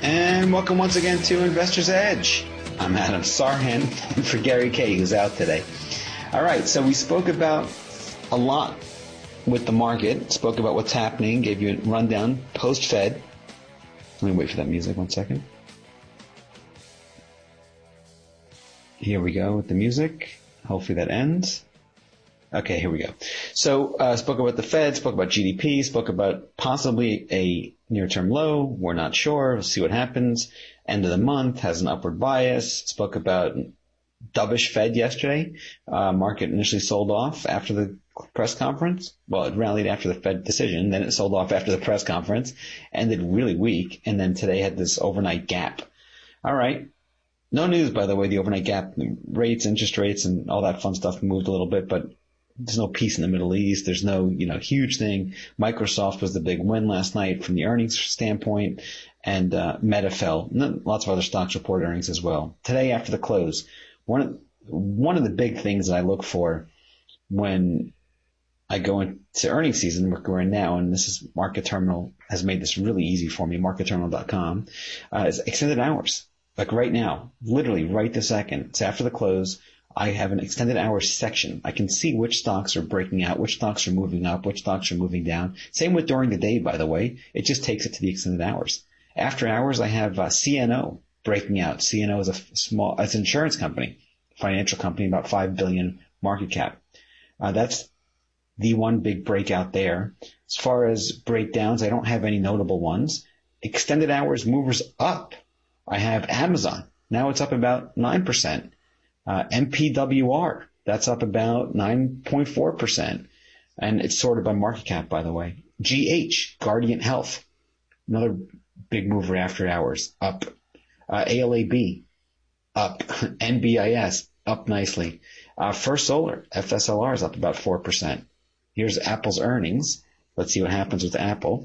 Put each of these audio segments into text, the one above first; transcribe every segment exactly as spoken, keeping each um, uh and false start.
And welcome once again to Investor's Edge. I'm Adam Sarhan for Gary Kay, who's out today. All right, so we spoke about a lot with the market, spoke about what's happening, gave you a rundown post-Fed. Let me wait for that music one second. Here we go with the music. Hopefully that ends. Okay, here we go. So, uh, spoke about the Fed, spoke about G D P, spoke about possibly a near-term low. We're not sure. We'll see what happens. End of the month has an upward bias. Spoke about dovish Fed yesterday. Uh, market initially sold off after the press conference. Well, it rallied after the Fed decision. Then it sold off after the press conference. Ended really weak. And then today had this overnight gap. All right. No news, by the way, the overnight gap. Rates, interest rates, and all that fun stuff moved a little bit, but there's no peace in the Middle East. There's no, you know, huge thing. Microsoft was the big win last night from the earnings standpoint, and uh, Meta fell. Lots of other stocks report earnings as well. Today, after the close, one of, one of the big things that I look for when I go into earnings season, which we're in now, and this is Market Terminal has made this really easy for me, market terminal dot com, uh, is extended hours. Like right now, literally right this second, it's after the close. I have an extended hours section. I can see which stocks are breaking out, which stocks are moving up, which stocks are moving down. Same with during the day, by the way. It just takes it to the extended hours. After hours, I have uh, C N O breaking out. C N O is a small, it's an insurance company, financial company, about five billion market cap. Uh, that's the one big breakout there. As far as breakdowns, I don't have any notable ones. Extended hours movers up. I have Amazon. Now it's up about nine percent. Uh, M P W R, that's up about nine point four percent. And it's sorted by market cap, by the way. G H, Guardian Health, another big mover after hours, up. Uh, A L A B, up. N B I S, up nicely. Uh, First Solar, F S L R is up about four percent. Here's Apple's earnings. Let's see what happens with Apple.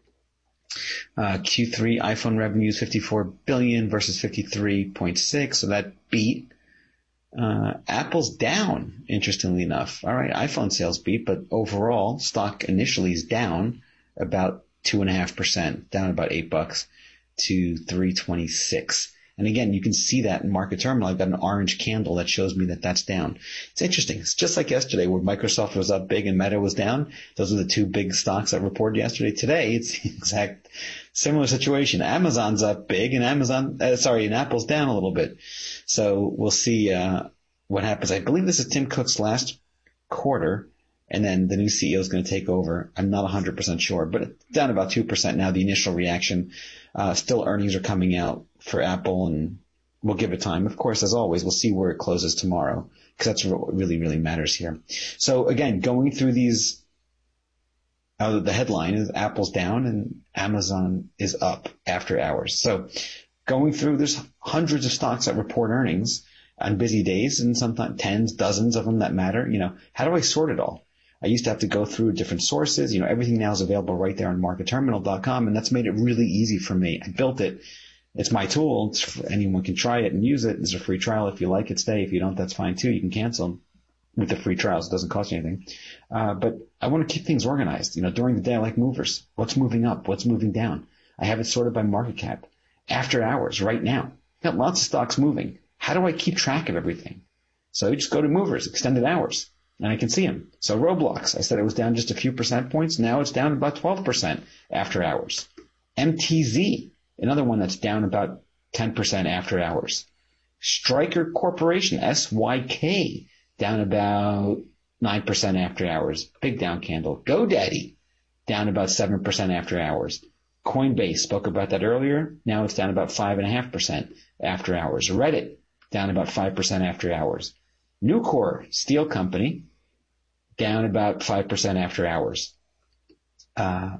Uh, Q three iPhone revenues fifty-four billion versus fifty-three point six, so that beat. Uh, Apple's down, interestingly enough. All right, iPhone sales beat, but overall, stock initially is down about two and a half percent, down about eight bucks to three twenty-six. And again, you can see that in Market Terminal. I've got an orange candle that shows me that that's down. It's interesting. It's just like yesterday where Microsoft was up big and Meta was down. Those are the two big stocks that reported yesterday. Today, it's the exact similar situation. Amazon's up big and Amazon, uh, sorry, and Apple's down a little bit. So we'll see uh, what happens. I believe this is Tim Cook's last quarter, and then the new C E O is going to take over. I'm not one hundred percent sure, but it's down about two percent now, the initial reaction. Uh, still earnings are coming out for Apple, and we'll give it time. Of course, as always, we'll see where it closes tomorrow, because that's what really, really matters here. So again, going through these, uh, the headline is Apple's down and Amazon is up after hours. So going through, there's hundreds of stocks that report earnings on busy days, and sometimes tens, dozens of them that matter. You know, how do I sort it all? I used to have to go through different sources. You know, everything now is available right there on market terminal dot com, and that's made it really easy for me. I built it. It's my tool. It's, anyone can try it and use it. It's a free trial. If you like it, stay. If you don't, that's fine too. You can cancel with the free trials. It doesn't cost you anything. Uh, but I want to keep things organized. You know, during the day, I like movers. What's moving up? What's moving down? I have it sorted by market cap. After hours, right now. Got lots of stocks moving. How do I keep track of everything? So you just go to movers, extended hours, and I can see them. So Roblox, I said it was down just a few percent points. Now it's down about twelve percent after hours. M T Z, another one that's down about ten percent after hours. Stryker Corporation, S Y K, down about nine percent after hours. Big down candle. GoDaddy, down about seven percent after hours. Coinbase, spoke about that earlier. Now it's down about five point five percent after hours. Reddit, down about five percent after hours. Nucor Steel Company, down about five percent after hours. Uh,